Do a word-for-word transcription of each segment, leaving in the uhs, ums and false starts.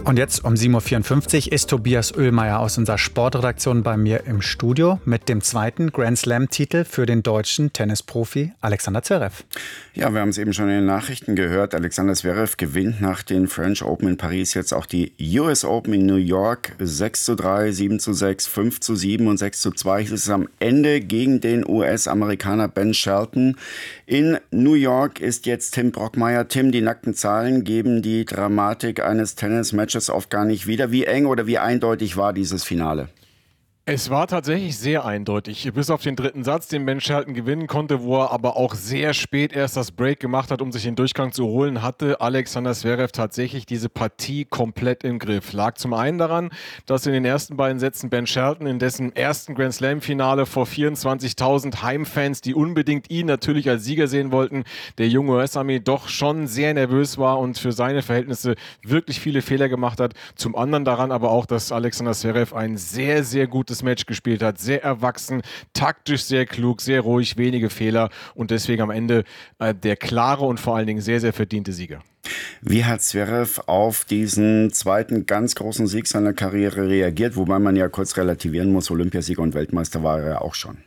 Und jetzt um sieben Uhr vierundfünfzig ist Tobias Oehlmeier aus unserer Sportredaktion bei mir im Studio mit dem zweiten Grand Slam-Titel für den deutschen Tennisprofi Alexander Zverev. Ja, wir haben es eben schon in den Nachrichten gehört. Alexander Zverev gewinnt nach den French Open in Paris jetzt auch die U S Open in New York. sechs zu drei, sieben zu sechs, fünf zu sieben und sechs zu zwei. Es ist am Ende gegen den U S-Amerikaner Ben Shelton. In New York ist jetzt Tim Brockmeier. Tim, die nackten Zahlen geben die Dramatik eines Tennismatches oft gar nicht wieder. Wie eng oder wie eindeutig war dieses Finale? Es war tatsächlich sehr eindeutig, bis auf den dritten Satz, den Ben Shelton gewinnen konnte, wo er aber auch sehr spät erst das Break gemacht hat, um sich den Durchgang zu holen, hatte Alexander Zverev tatsächlich diese Partie komplett im Griff. Lag zum einen daran, dass in den ersten beiden Sätzen Ben Shelton in dessen ersten Grand Slam-Finale vor vierundzwanzigtausend Heimfans, die unbedingt ihn natürlich als Sieger sehen wollten, der junge U S-Ami doch schon sehr nervös war und für seine Verhältnisse wirklich viele Fehler gemacht hat. Zum anderen daran aber auch, dass Alexander Zverev ein sehr, sehr gutes Match gespielt hat, sehr erwachsen, taktisch sehr klug, sehr ruhig, wenige Fehler und deswegen am Ende äh, der klare und vor allen Dingen sehr, sehr verdiente Sieger. Wie hat Zverev auf diesen zweiten ganz großen Sieg seiner Karriere reagiert, wobei man ja kurz relativieren muss, Olympiasieger und Weltmeister war er auch schon.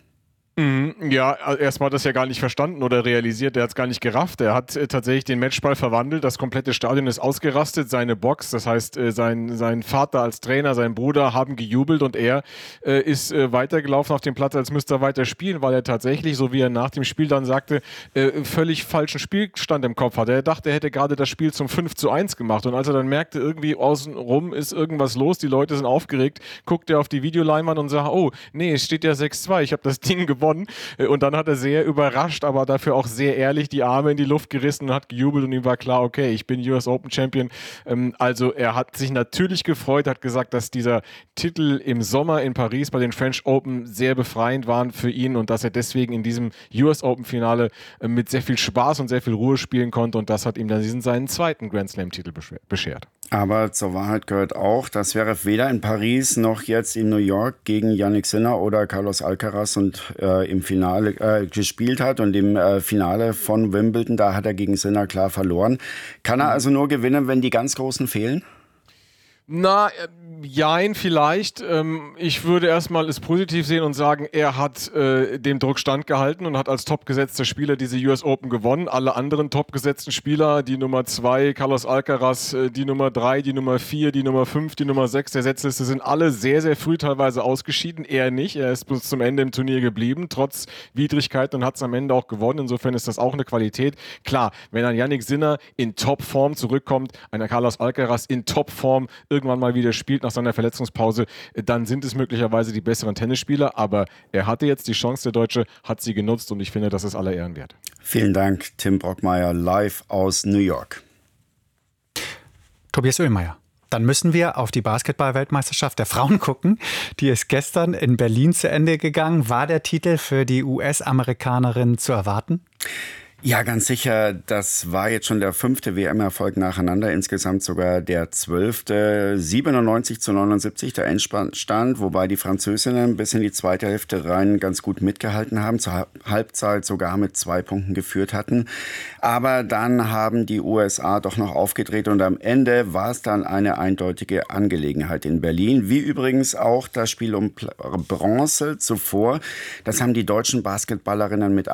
Ja, erstmal hat er das ja gar nicht verstanden oder realisiert, er hat es gar nicht gerafft. Er hat äh, tatsächlich den Matchball verwandelt, das komplette Stadion ist ausgerastet, seine Box, das heißt äh, sein, sein Vater als Trainer, sein Bruder haben gejubelt und er äh, ist äh, weitergelaufen auf dem Platz, als müsste er weiter spielen, weil er tatsächlich, so wie er nach dem Spiel dann sagte, äh, völlig falschen Spielstand im Kopf hatte. Er dachte, er hätte gerade das Spiel zum fünf zu eins gemacht und als er dann merkte, irgendwie außenrum ist irgendwas los, die Leute sind aufgeregt, guckt er auf die Videoleinwand und sagt, oh, nee, es steht ja sechs zwei, ich habe das Ding gewonnen. Und dann hat er sehr überrascht, aber dafür auch sehr ehrlich die Arme in die Luft gerissen und hat gejubelt und ihm war klar, okay, ich bin U S Open Champion. Also er hat sich natürlich gefreut, hat gesagt, dass dieser Titel im Sommer in Paris bei den French Open sehr befreiend waren für ihn und dass er deswegen in diesem U S Open Finale mit sehr viel Spaß und sehr viel Ruhe spielen konnte und das hat ihm dann diesen seinen zweiten Grand Slam Titel beschert. Aber zur Wahrheit gehört auch, dass Zverev weder in Paris noch jetzt in New York gegen Jannik Sinner oder Carlos Alcaraz und äh, im Finale äh, gespielt hat. Und im äh, Finale von Wimbledon, da hat er gegen Sinner klar verloren. Kann er also nur gewinnen, wenn die ganz Großen fehlen? Na, äh, jein, vielleicht. Ähm, ich würde erstmal es positiv sehen und sagen, er hat äh, dem Druck standgehalten und hat als topgesetzter Spieler diese U S Open gewonnen. Alle anderen topgesetzten Spieler, die Nummer zwei, Carlos Alcaraz, äh, die Nummer drei, die Nummer vier, die Nummer fünf, die Nummer sechs der Setzliste, sind alle sehr, sehr früh teilweise ausgeschieden. Er nicht. Er ist bis zum Ende im Turnier geblieben, trotz Widrigkeiten und hat es am Ende auch gewonnen. Insofern ist das auch eine Qualität. Klar, wenn ein Jannik Sinner in Topform zurückkommt, ein Carlos Alcaraz in Topform irgendwann mal wieder spielt nach seiner Verletzungspause, dann sind es möglicherweise die besseren Tennisspieler, aber er hatte jetzt die Chance, der Deutsche, hat sie genutzt und ich finde, das ist aller Ehren wert. Vielen Dank, Tim Brockmeier, live aus New York. Tobias Oehlmeier. Dann müssen wir auf die Basketball-Weltmeisterschaft der Frauen gucken. Die ist gestern in Berlin zu Ende gegangen. War der Titel für die U S-Amerikanerin zu erwarten? Ja, ganz sicher. Das war jetzt schon der fünfte W M-Erfolg nacheinander. Insgesamt sogar der zwölfte. siebenundneunzig zu neunundsiebzig der Endstand, wobei die Französinnen bis in die zweite Hälfte rein ganz gut mitgehalten haben. Zur Halbzeit sogar mit zwei Punkten geführt hatten. Aber dann haben die U S A doch noch aufgedreht und am Ende war es dann eine eindeutige Angelegenheit in Berlin. Wie übrigens auch das Spiel um Bronze zuvor. Das haben die deutschen Basketballerinnen mit